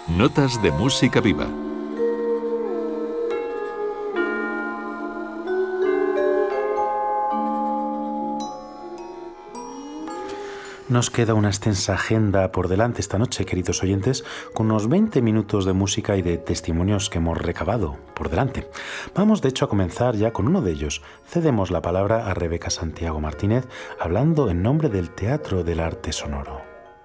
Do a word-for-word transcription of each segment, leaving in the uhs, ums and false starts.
Notas de música viva. Nos queda una extensa agenda por delante esta noche, queridos oyentes, con unos veinte minutos de música y de testimonios que hemos recabado por delante. Vamos, de hecho, a comenzar ya con uno de ellos. Cedemos la palabra a Rebeca Santiago Martínez, hablando en nombre del Teatro del Arte Sonoro.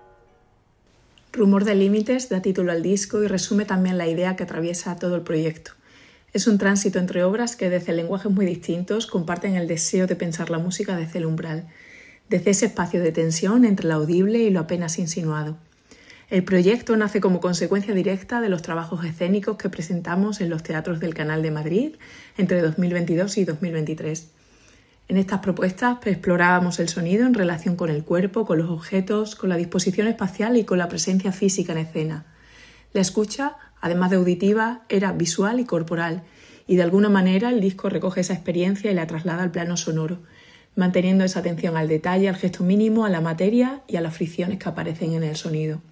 Rumor de límites da título al disco y resume también la idea que atraviesa todo el proyecto. Es un tránsito entre obras que desde lenguajes muy distintos comparten el deseo de pensar la música desde el umbral, desde ese espacio de tensión entre lo audible y lo apenas insinuado. El proyecto nace como consecuencia directa de los trabajos escénicos que presentamos en los teatros del Canal de Madrid entre dos mil veintidós y dos mil veintitrés. En estas propuestas explorábamos el sonido en relación con el cuerpo, con los objetos, con la disposición espacial y con la presencia física en escena. La escucha, además de auditiva, era visual y corporal, y de alguna manera el disco recoge esa experiencia y la traslada al plano sonoro, manteniendo esa atención al detalle, al gesto mínimo, a la materia y a las fricciones que aparecen en el sonido.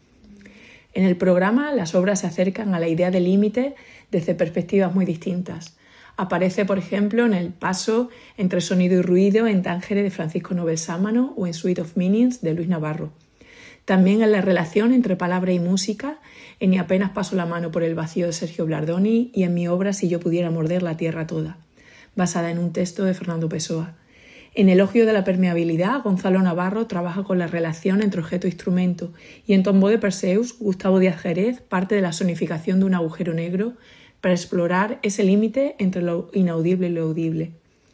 En el programa, las obras se acercan a la idea de límite desde perspectivas muy distintas. Aparece, por ejemplo, en el paso entre sonido y ruido en Tángere de Francisco Nobel Sámano o en Suite of Meanings de Luis Navarro. También en la relación entre palabra y música, en Ni apenas paso la mano por el vacío de Sergio Blardoni y en mi obra Si yo pudiera morder la tierra toda, basada en un texto de Fernando Pessoa. En Elogio de la permeabilidad, Gonzalo Navarro trabaja con la relación entre objeto e instrumento, y en Tombeau de Perseus, Gustavo Díaz Jerez parte de la sonificación de un agujero negro para explorar ese límite entre lo inaudible y lo audible.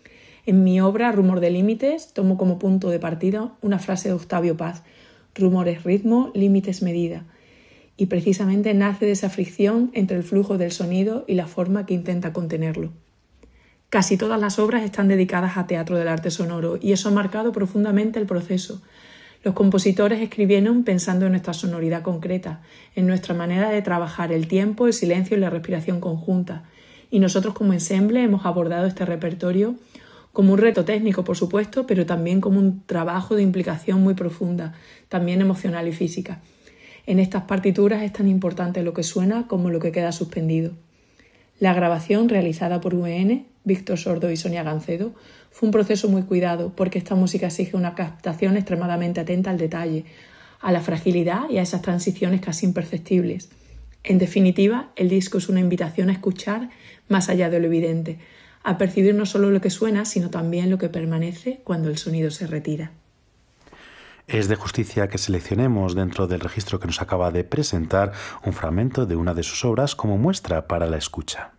En mi obra Rumor de límites tomo como punto de partida una frase de Octavio Paz: rumor es ritmo, límite es medida, y precisamente nace de esa fricción entre el flujo del sonido y la forma que intenta contenerlo. Casi todas las obras están dedicadas a teatro del arte sonoro y eso ha marcado profundamente el proceso. Los compositores escribieron pensando en nuestra sonoridad concreta, en nuestra manera de trabajar el tiempo, el silencio y la respiración conjunta. Y nosotros como ensemble hemos abordado este repertorio como un reto técnico, por supuesto, pero también como un trabajo de implicación muy profunda, también emocional y física. En estas partituras es tan importante lo que suena como lo que queda suspendido. La grabación, realizada por U E N, Víctor Sordo y Sonia Gancedo, fue un proceso muy cuidado porque esta música exige una captación extremadamente atenta al detalle, a la fragilidad y a esas transiciones casi imperceptibles. En definitiva, el disco es una invitación a escuchar más allá de lo evidente, a percibir no solo lo que suena, sino también lo que permanece cuando el sonido se retira. Es de justicia que seleccionemos dentro del registro que nos acaba de presentar un fragmento de una de sus obras como muestra para la escucha.